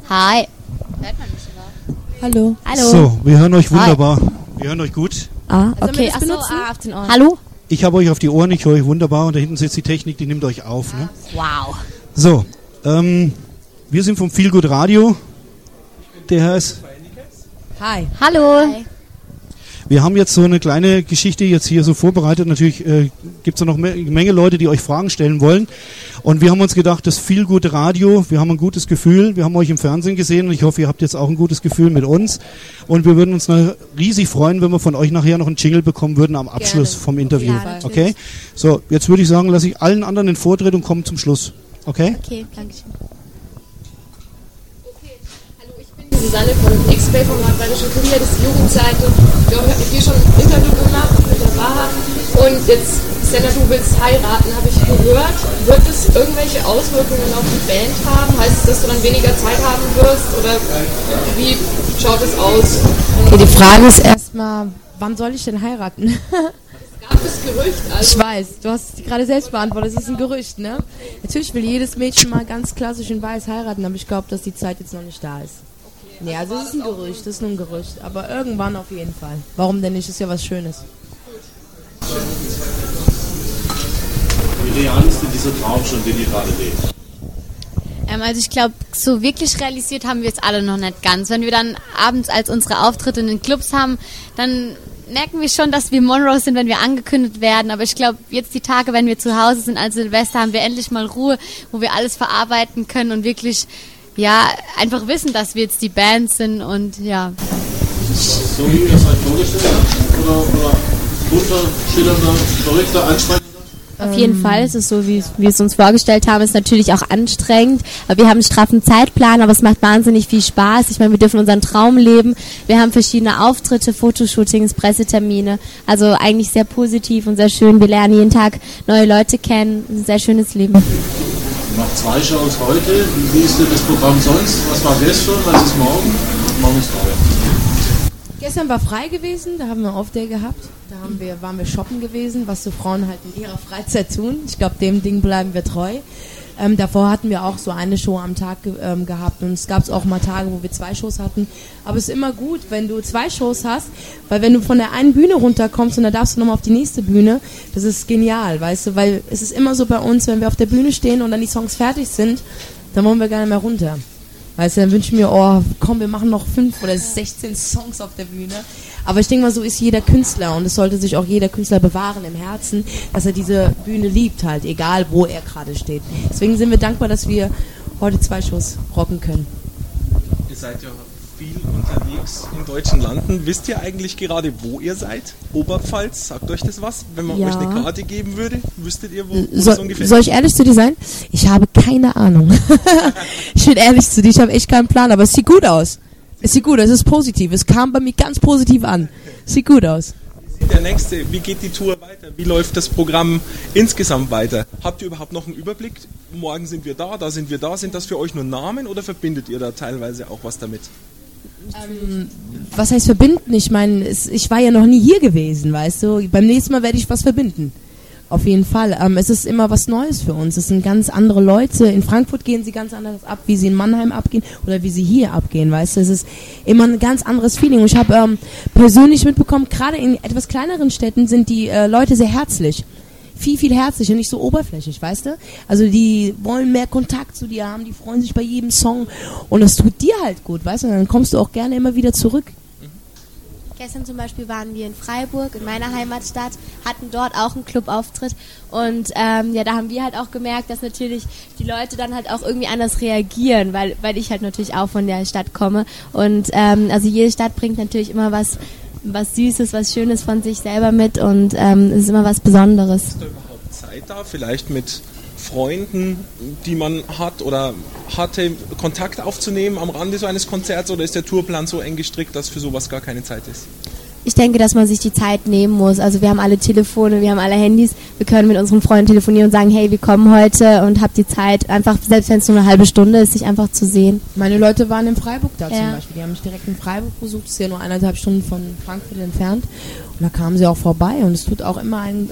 Hi. Hört man mich überhaupt? Hallo. Hallo. So, wir hören euch wunderbar. Wir hören euch gut. Okay. Ach so, auf den Ohren. Hallo? Ich habe euch auf die Ohren, ich höre euch wunderbar und da hinten sitzt die Technik, die nimmt euch auf. Ne? Wow. So, wir sind vom Feel Good Radio. Der Herr ist... Hi. Hallo. Wir haben jetzt so eine kleine Geschichte jetzt hier so vorbereitet. Natürlich gibt es da noch eine Menge Leute, die euch Fragen stellen wollen. Und wir haben uns gedacht, das Feel Good Radio, wir haben ein gutes Gefühl. Wir haben euch im Fernsehen gesehen und ich hoffe, ihr habt jetzt auch ein gutes Gefühl mit uns. Und wir würden uns riesig freuen, wenn wir von euch nachher noch einen Jingle bekommen würden am Abschluss vom Interview. Ja, okay? So, jetzt würde ich sagen, lasse ich allen anderen den Vortritt und komme zum Schluss. Okay? Okay, danke schön. Susanne von X-Play-Format Badische Kurier, das ist die Jugendzeitung. Ich glaube, ich habe mit dir schon ein Interview gemacht mit der Wahrheit. Und jetzt, Senna, du willst heiraten, habe ich gehört. Wird es irgendwelche Auswirkungen auf die Band haben? Heißt es, dass du dann weniger Zeit haben wirst? Oder wie schaut es aus? Okay, die Frage ist erstmal, wann soll ich denn heiraten? Gab es Gerücht? Also Ich weiß, du hast es gerade selbst beantwortet, es ist ein Gerücht, ne? Natürlich will jedes Mädchen mal ganz klassisch in weiß heiraten, aber ich glaube, dass die Zeit jetzt noch nicht da ist. Nee, also es ist ein Gerücht, das ist nur ein Gerücht. Aber irgendwann auf jeden Fall. Warum denn nicht? Ist ja was Schönes. Wie real ist denn dieser Traum schon, den ihr gerade lebt? Also ich glaube, so wirklich realisiert haben wir es alle noch nicht ganz. Wenn wir dann abends als unsere Auftritte in den Clubs haben, dann merken wir schon, dass wir Monroe sind, wenn wir angekündigt werden. Aber ich glaube, jetzt die Tage, wenn wir zu Hause sind, als Silvester, haben wir endlich mal Ruhe, wo wir alles verarbeiten können und wirklich... ja, einfach wissen, dass wir jetzt die Band sind und ja. So wie ihr es euch vorgestellt habt? Oder bunter, schillernder, verrückter, ansprechender? Auf jeden Fall ist es so, wie wir es uns vorgestellt haben. Es ist natürlich auch anstrengend, aber wir haben einen straffen Zeitplan, aber es macht wahnsinnig viel Spaß. Ich meine, wir dürfen unseren Traum leben. Wir haben verschiedene Auftritte, Fotoshootings, Pressetermine. Also eigentlich sehr positiv und sehr schön. Wir lernen jeden Tag neue Leute kennen. Ein sehr schönes Leben. Noch 2 Shows heute. Wie ist denn das Programm sonst? Was war gestern? Was ist morgen? Morgen ist frei. Gestern war frei gewesen, da haben wir Off-Day gehabt. Da waren wir shoppen gewesen, was so Frauen halt in ihrer Freizeit tun. Ich glaube, dem Ding bleiben wir treu. Davor hatten wir auch so eine Show am Tag gehabt und es gab auch mal Tage, wo wir 2 Shows hatten. Aber es ist immer gut, wenn du 2 Shows hast, weil wenn du von der einen Bühne runterkommst und dann darfst du nochmal auf die nächste Bühne, das ist genial, weißt du, weil es ist immer so bei uns, wenn wir auf der Bühne stehen und dann die Songs fertig sind, dann wollen wir gar nicht mehr runter. Weißt du, dann wünschen wir, oh komm, wir machen noch 5 oder 16 Songs auf der Bühne. Aber ich denke mal, so ist jeder Künstler und es sollte sich auch jeder Künstler bewahren im Herzen, dass er diese Bühne liebt halt, egal wo er gerade steht. Deswegen sind wir dankbar, dass wir heute 2 Shows rocken können. Ihr seid ja viel unterwegs in deutschen Landen. Wisst ihr eigentlich gerade, wo ihr seid? Oberpfalz, sagt euch das was? Wenn man euch eine Karte geben würde, wüsstet ihr, wo das ungefähr ist? Soll ich ehrlich zu dir sein? Ich habe keine Ahnung. Ich bin ehrlich zu dir, ich habe echt keinen Plan, aber es sieht gut aus. Es sieht gut aus, es ist positiv. Es kam bei mir ganz positiv an. Es sieht gut aus. Der nächste, wie geht die Tour weiter? Wie läuft das Programm insgesamt weiter? Habt ihr überhaupt noch einen Überblick? Morgen sind wir da sind wir da. Sind das für euch nur Namen oder verbindet ihr da teilweise auch was damit? Was heißt verbinden? Ich meine, ich war ja noch nie hier gewesen, weißt du. Beim nächsten Mal werde ich was verbinden. Auf jeden Fall. Es ist immer was Neues für uns. Es sind ganz andere Leute. In Frankfurt gehen sie ganz anders ab, wie sie in Mannheim abgehen oder wie sie hier abgehen, weißt du. Es ist immer ein ganz anderes Feeling. Und ich habe persönlich mitbekommen, gerade in etwas kleineren Städten sind die Leute sehr herzlich. Viel, viel herzlicher, nicht so oberflächlich, weißt du? Also die wollen mehr Kontakt zu dir haben, die freuen sich bei jedem Song und das tut dir halt gut, weißt du? Und dann kommst du auch gerne immer wieder zurück. Gestern zum Beispiel waren wir in Freiburg, in meiner Heimatstadt, hatten dort auch einen Clubauftritt und ja, da haben wir halt auch gemerkt, dass natürlich die Leute dann halt auch irgendwie anders reagieren, weil ich halt natürlich auch von der Stadt komme und also jede Stadt bringt natürlich immer was Süßes, was Schönes von sich selber mit und es ist immer was Besonderes. Ist da überhaupt Zeit da, vielleicht mit Freunden, die man hat oder hatte, Kontakt aufzunehmen am Rande so eines Konzerts oder ist der Tourplan so eng gestrickt, dass für sowas gar keine Zeit ist? Ich denke, dass man sich die Zeit nehmen muss. Also wir haben alle Telefone, wir haben alle Handys. Wir können mit unseren Freunden telefonieren und sagen, hey, wir kommen heute und habt die Zeit, einfach, selbst wenn es nur eine halbe Stunde ist, sich einfach zu sehen. Meine Leute waren in Freiburg da zum Beispiel. Die haben mich direkt in Freiburg besucht. Das ist ja nur 1,5 Stunden von Frankfurt entfernt. Und da kamen sie auch vorbei. Und es tut auch immer ein